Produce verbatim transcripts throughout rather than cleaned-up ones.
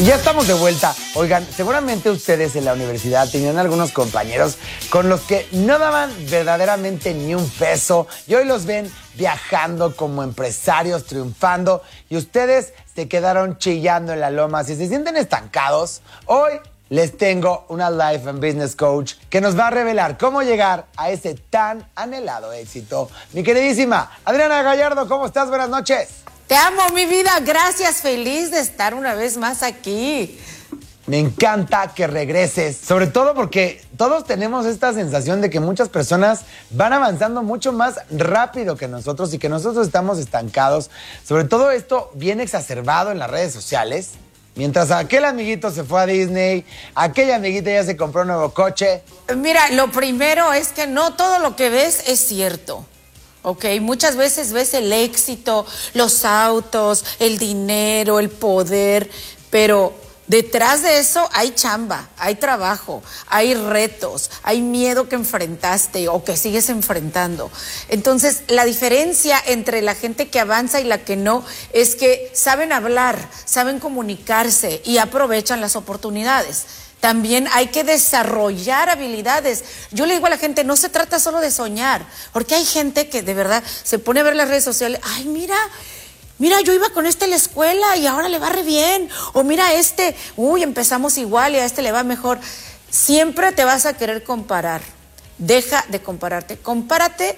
Y ya estamos de vuelta. Oigan, seguramente ustedes en la universidad tenían algunos compañeros con los que no daban verdaderamente ni un peso y hoy los ven viajando como empresarios, triunfando y ustedes se quedaron chillando en la loma. Si se sienten estancados, hoy les tengo una Life and Business Coach que nos va a revelar cómo llegar a ese tan anhelado éxito. Mi queridísima Adriana Gallardo, ¿cómo estás? Buenas noches. Te amo, mi vida. Gracias. Feliz de estar una vez más aquí. Me encanta que regreses, sobre todo porque todos tenemos esta sensación de que muchas personas van avanzando mucho más rápido que nosotros y que nosotros estamos estancados. Sobre todo esto bien exacerbado en las redes sociales. Mientras aquel amiguito se fue a Disney, aquella amiguita ya se compró un nuevo coche. Mira, lo primero es que no todo lo que ves es cierto. Ok, muchas veces ves el éxito, los autos, el dinero, el poder, pero detrás de eso hay chamba, hay trabajo, hay retos, hay miedo que enfrentaste o que sigues enfrentando. Entonces, la diferencia entre la gente que avanza y la que no es que saben hablar, saben comunicarse y aprovechan las oportunidades. También hay que desarrollar habilidades. Yo le digo a la gente, no se trata solo de soñar, porque hay gente que de verdad se pone a ver las redes sociales, ay, mira, mira, yo iba con este a la escuela y ahora le va re bien, o mira este, uy, empezamos igual y a este le va mejor. Siempre te vas a querer comparar, deja de compararte, compárate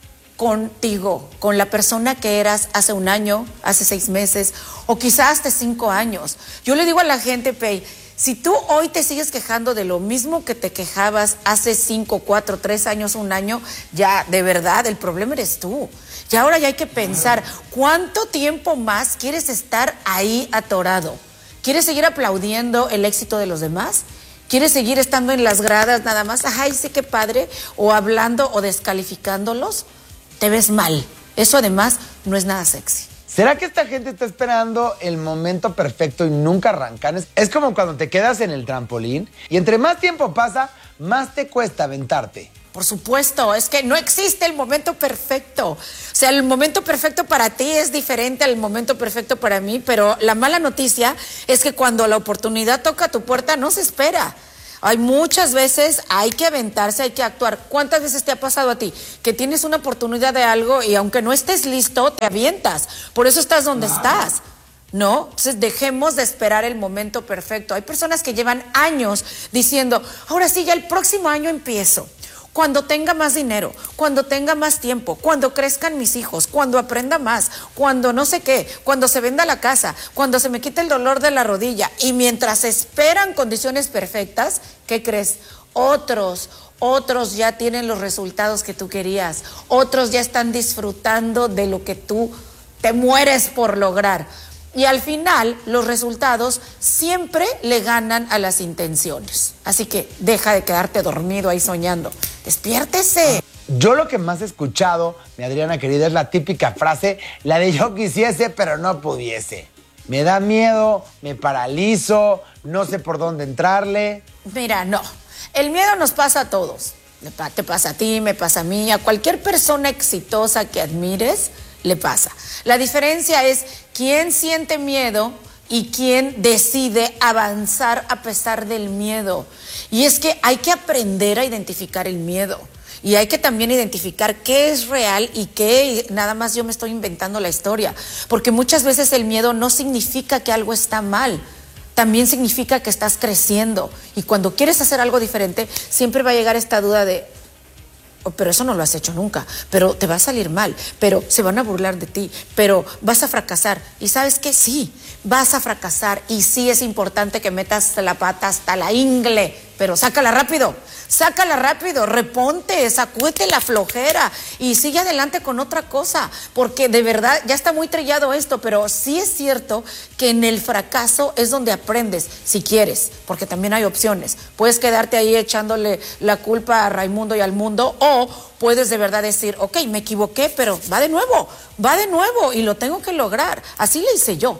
contigo, con la persona que eras hace un año, hace seis meses, o quizás hace cinco años. Yo le digo a la gente, Pei, si tú hoy te sigues quejando de lo mismo que te quejabas hace cinco, cuatro, tres años, un año, ya de verdad el problema eres tú. Y ahora ya hay que pensar, ¿cuánto tiempo más quieres estar ahí atorado? ¿Quieres seguir aplaudiendo el éxito de los demás? ¿Quieres seguir estando en las gradas nada más? Ay, sí, qué padre. O hablando o descalificándolos. Te ves mal. Eso además no es nada sexy. ¿Será que esta gente está esperando el momento perfecto y nunca arrancan? Es como cuando te quedas en el trampolín y entre más tiempo pasa, más te cuesta aventarte. Por supuesto, es que no existe el momento perfecto. O sea, el momento perfecto para ti es diferente al momento perfecto para mí, pero la mala noticia es que cuando la oportunidad toca a tu puerta, no se espera. Hay muchas veces, hay que aventarse, hay que actuar. ¿Cuántas veces te ha pasado a ti? Que tienes una oportunidad de algo y aunque no estés listo, te avientas. Por eso estás donde wow. estás, ¿no? Entonces dejemos de esperar el momento perfecto. Hay personas que llevan años diciendo, ahora sí, ya el próximo año empiezo. Cuando tenga más dinero, cuando tenga más tiempo, cuando crezcan mis hijos, cuando aprenda más, cuando no sé qué, cuando se venda la casa, cuando se me quite el dolor de la rodilla. Y mientras esperan condiciones perfectas, ¿qué crees? Otros, otros ya tienen los resultados que tú querías. Otros ya están disfrutando de lo que tú te mueres por lograr. Y al final, los resultados siempre le ganan a las intenciones. Así que deja de quedarte dormido ahí soñando. ¡Despiértese! Yo lo que más he escuchado, mi Adriana querida, es la típica frase, la de yo quisiese, pero no pudiese. Me da miedo, me paralizo, no sé por dónde entrarle. Mira, no. El miedo nos pasa a todos. Te pasa a ti, me pasa a mí, a cualquier persona exitosa que admires, le pasa. La diferencia es quién siente miedo y quién decide avanzar a pesar del miedo. Y es que hay que aprender a identificar el miedo. Y hay que también identificar qué es real y qué nada más yo me estoy inventando la historia. Porque muchas veces el miedo no significa que algo está mal. También significa que estás creciendo. Y cuando quieres hacer algo diferente, siempre va a llegar esta duda de, oh, pero eso no lo has hecho nunca, pero te va a salir mal, pero se van a burlar de ti, pero vas a fracasar. ¿Y sabes qué? Sí, vas a fracasar y sí es importante que metas la pata hasta la ingle, pero sácala rápido, sácala rápido, reponte, sacúdete la flojera y sigue adelante con otra cosa, porque de verdad ya está muy trillado esto, pero sí es cierto que en el fracaso es donde aprendes, si quieres, porque también hay opciones. Puedes quedarte ahí echándole la culpa a Raimundo y al mundo, o puedes de verdad decir, ok, me equivoqué, pero va de nuevo, va de nuevo y lo tengo que lograr. Así le hice yo.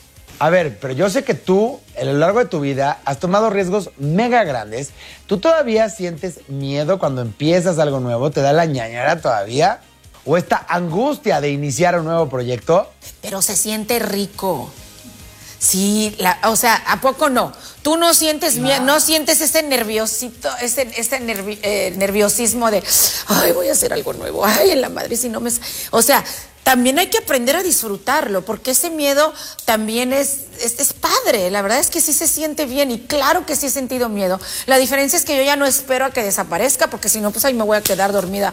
A ver, pero yo sé que tú, a lo largo de tu vida, has tomado riesgos mega grandes. ¿Tú todavía sientes miedo cuando empiezas algo nuevo? ¿Te da la ñañara todavía? ¿O esta angustia de iniciar un nuevo proyecto? Pero se siente rico. Sí, la, o sea, ¿a poco no? Tú no sientes miedo, no sientes ese nerviosito, ese, ese nervi, eh, nerviosismo de, ay, voy a hacer algo nuevo, ay, en la madre, si no me... O sea, también hay que aprender a disfrutarlo, porque ese miedo también es, es, es padre, la verdad es que sí se siente bien, y claro que sí he sentido miedo. La diferencia es que yo ya no espero a que desaparezca, porque si no, pues ahí me voy a quedar dormida.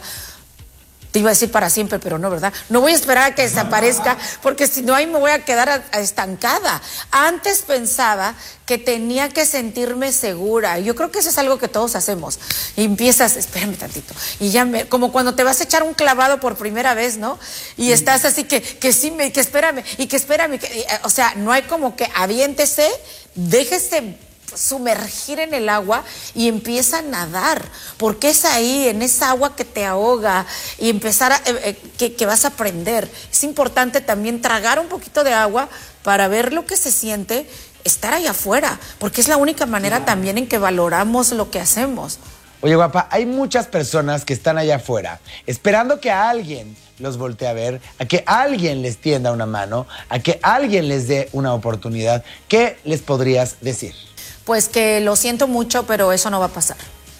Te iba a decir para siempre, pero no, ¿verdad? No voy a esperar a que desaparezca, porque si no, ahí me voy a quedar a, a estancada. Antes pensaba que tenía que sentirme segura. Yo creo que eso es algo que todos hacemos. Y empiezas, espérame tantito, y ya me, como cuando te vas a echar un clavado por primera vez, ¿no? Y estás así que, que sí, me, que espérame, y que espérame. Que, o sea, no hay como que aviéntese, déjese sumergir en el agua y empieza a nadar, porque es ahí, en esa agua que te ahoga, y empezar a, eh, eh, que, que vas a aprender. Es importante también tragar un poquito de agua para ver lo que se siente estar allá afuera, porque es la única manera yeah. también en que valoramos lo que hacemos. Oye, guapa, hay muchas personas que están allá afuera esperando que alguien los voltee a ver, a que alguien les tienda una mano, a que alguien les dé una oportunidad. ¿Qué les podrías decir? Pues que lo siento mucho, pero eso no va a pasar.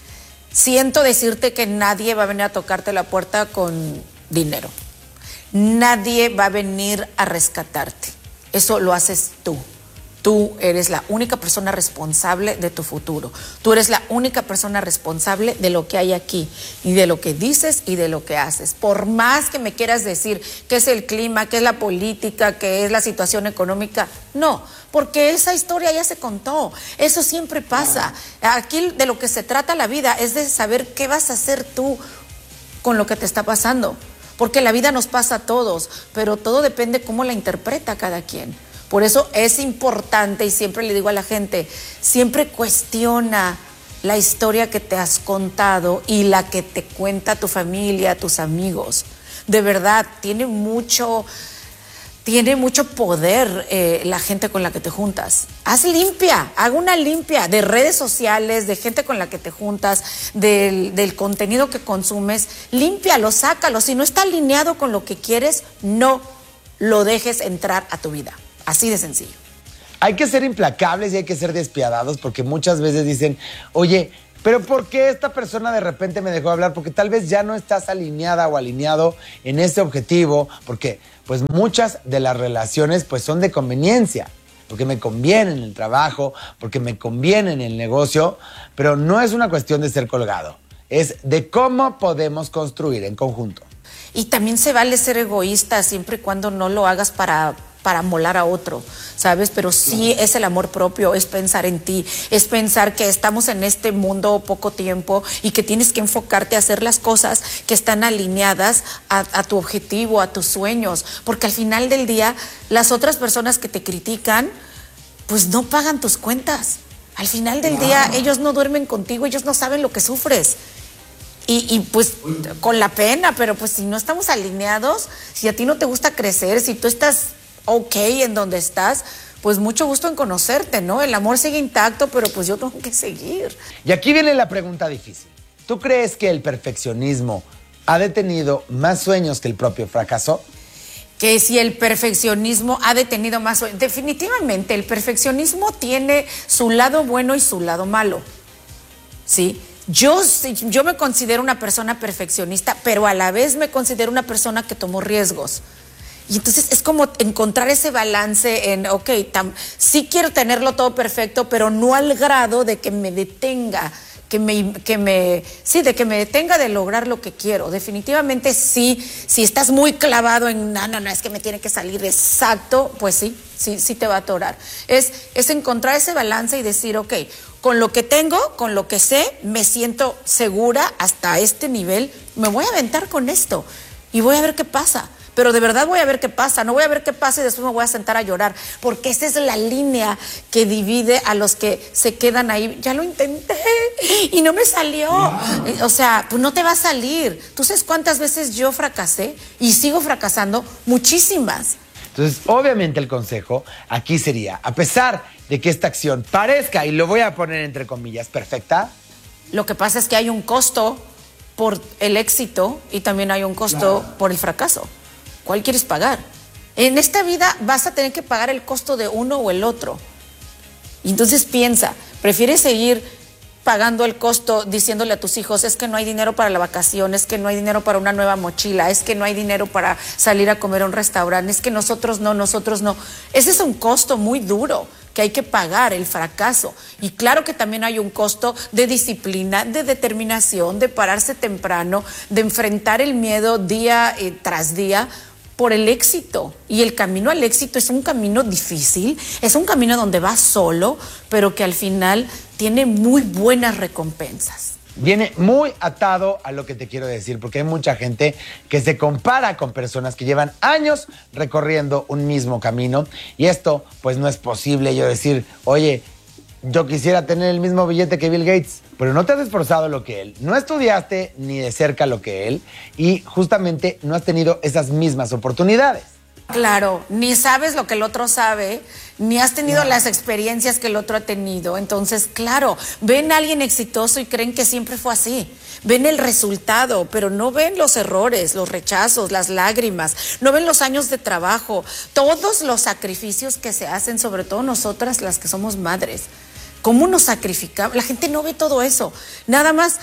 Siento decirte que nadie va a venir a tocarte la puerta con dinero. Nadie va a venir a rescatarte. Eso lo haces tú. Tú eres la única persona responsable de tu futuro. Tú eres la única persona responsable de lo que hay aquí, y de lo que dices y de lo que haces. Por más que me quieras decir qué es el clima, qué es la política, qué es la situación económica, no, porque esa historia ya se contó. Eso siempre pasa. Aquí de lo que se trata la vida es de saber qué vas a hacer tú con lo que te está pasando. Porque la vida nos pasa a todos, pero todo depende cómo la interpreta cada quien. Por eso es importante, y siempre le digo a la gente, siempre cuestiona la historia que te has contado y la que te cuenta tu familia, tus amigos. De verdad, tiene mucho, tiene mucho poder eh, la gente con la que te juntas. Haz limpia, haga una limpia de redes sociales, de gente con la que te juntas, del, del contenido que consumes. Límpialo, sácalo. Si no está alineado con lo que quieres, no lo dejes entrar a tu vida. Así de sencillo. Hay que ser implacables y hay que ser despiadados, porque muchas veces dicen, oye, pero ¿por qué esta persona de repente me dejó hablar? Porque tal vez ya no estás alineada o alineado en ese objetivo, porque pues muchas de las relaciones pues son de conveniencia, porque me conviene en el trabajo, porque me conviene en el negocio, pero no es una cuestión de ser colgado, es de cómo podemos construir en conjunto. Y también se vale ser egoísta siempre y cuando no lo hagas para... para molar a otro, ¿sabes? Pero sí es el amor propio, es pensar en ti, es pensar que estamos en este mundo poco tiempo y que tienes que enfocarte a hacer las cosas que están alineadas a, a tu objetivo, a tus sueños, porque al final del día las otras personas que te critican pues no pagan tus cuentas. Al final del día ellos no duermen contigo, ellos no saben lo que sufres. Y, y pues con la pena, pero pues si no estamos alineados, si a ti no te gusta crecer, si tú estás ok en donde estás, pues mucho gusto en conocerte, ¿no? El amor sigue intacto, pero pues yo tengo que seguir. Y aquí viene la pregunta difícil. ¿Tú crees que el perfeccionismo ha detenido más sueños que el propio fracaso? Que si el perfeccionismo ha detenido más sueños. Definitivamente, el perfeccionismo tiene su lado bueno y su lado malo, ¿sí? Yo, yo me considero una persona perfeccionista, pero a la vez me considero una persona que tomó riesgos. Y entonces es como encontrar ese balance en, ok, tam, sí quiero tenerlo todo perfecto, pero no al grado de que me detenga, que me, que me, sí, de que me detenga de lograr lo que quiero. Definitivamente sí, si estás muy clavado en, no, no, no, es que me tiene que salir exacto, pues sí, sí, sí te va a atorar. Es, es encontrar ese balance y decir, ok, con lo que tengo, con lo que sé, me siento segura hasta este nivel, me voy a aventar con esto y voy a ver qué pasa. Pero de verdad voy a ver qué pasa, no voy a ver qué pasa y después me voy a sentar a llorar, porque esa es la línea que divide a los que se quedan ahí. Ya lo intenté y no me salió. O sea, pues no te va a salir. ¿Tú sabes cuántas veces yo fracasé y sigo fracasando? Muchísimas. Entonces, obviamente el consejo aquí sería, a pesar de que esta acción parezca, y lo voy a poner entre comillas, perfecta. Lo que pasa es que hay un costo por el éxito y también hay un costo claro. por el fracaso. ¿Cuál quieres pagar? En esta vida vas a tener que pagar el costo de uno o el otro. Y entonces piensa, ¿prefieres seguir pagando el costo diciéndole a tus hijos, es que no hay dinero para la vacación, es que no hay dinero para una nueva mochila, es que no hay dinero para salir a comer a un restaurante, es que nosotros no, nosotros no? Ese es un costo muy duro que hay que pagar, el fracaso. Y claro que también hay un costo de disciplina, de determinación, de pararse temprano, de enfrentar el miedo día eh, tras día por el éxito. Y el camino al éxito es un camino difícil, es un camino donde vas solo, pero que al final tiene muy buenas recompensas. Viene muy atado a lo que te quiero decir, porque hay mucha gente que se compara con personas que llevan años recorriendo un mismo camino, y esto pues no es posible. Yo decir, oye, yo quisiera tener el mismo billete que Bill Gates, pero no te has esforzado lo que él, no estudiaste ni de cerca lo que él, y justamente no has tenido esas mismas oportunidades. Claro, ni sabes lo que el otro sabe, ni has tenido no. las experiencias que el otro ha tenido. Entonces, claro, ven a alguien exitoso y creen que siempre fue así. Ven el resultado, pero no ven los errores, los rechazos, las lágrimas, no ven los años de trabajo, todos los sacrificios que se hacen, sobre todo nosotras las que somos madres. ¿Cómo nos sacrificamos? La gente no ve todo eso. Nada más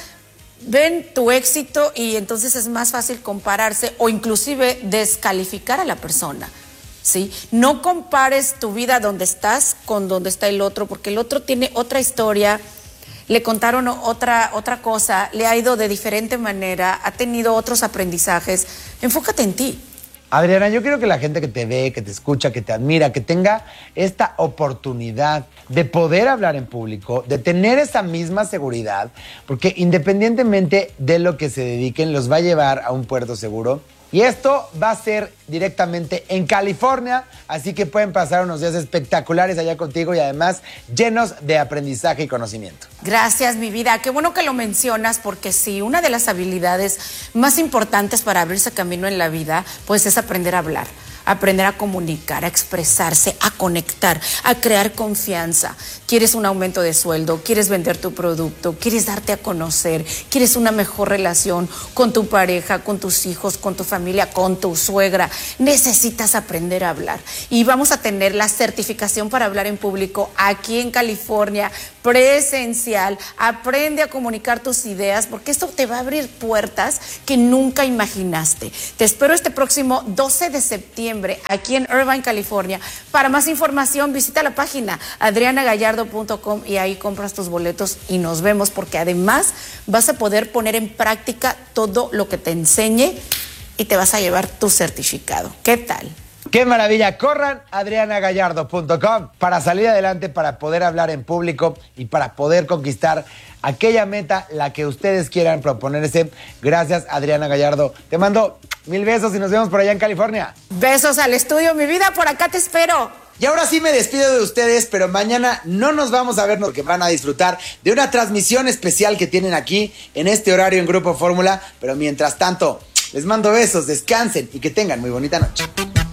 ven tu éxito y entonces es más fácil compararse o inclusive descalificar a la persona, ¿sí? No compares tu vida donde estás con donde está el otro, porque el otro tiene otra historia, le contaron otra, otra cosa, le ha ido de diferente manera, ha tenido otros aprendizajes. Enfócate en ti. Adriana, yo quiero que la gente que te ve, que te escucha, que te admira, que tenga esta oportunidad de poder hablar en público, de tener esa misma seguridad, porque independientemente de lo que se dediquen, los va a llevar a un puerto seguro. Y esto va a ser directamente en California, así que pueden pasar unos días espectaculares allá contigo y además llenos de aprendizaje y conocimiento. Gracias, mi vida. Qué bueno que lo mencionas, porque sí, una de las habilidades más importantes para abrirse camino en la vida, pues es aprender a hablar. Aprender a comunicar, a expresarse, a conectar, a crear confianza. ¿Quieres un aumento de sueldo? ¿Quieres vender tu producto? ¿Quieres darte a conocer? ¿Quieres una mejor relación con tu pareja, con tus hijos, con tu familia, con tu suegra? Necesitas aprender a hablar. Y vamos a tener la certificación para hablar en público aquí en California, presencial. Aprende a comunicar tus ideas, porque esto te va a abrir puertas que nunca imaginaste. Te espero este próximo doce de septiembre aquí en Irvine, California. Para más información visita la página adriana gallardo punto com y ahí compras tus boletos y nos vemos, porque además vas a poder poner en práctica todo lo que te enseñe y te vas a llevar tu certificado. ¿Qué tal? ¡Qué maravilla! Corran a adriana gallardo punto com para salir adelante, para poder hablar en público y para poder conquistar aquella meta, la que ustedes quieran proponerse. Gracias, Adriana Gallardo. Te mando mil besos y nos vemos por allá en California. Besos al estudio, mi vida, por acá te espero. Y ahora sí me despido de ustedes, pero mañana no nos vamos a ver porque van a disfrutar de una transmisión especial que tienen aquí en este horario en Grupo Fórmula. Pero mientras tanto, les mando besos, descansen y que tengan muy bonita noche.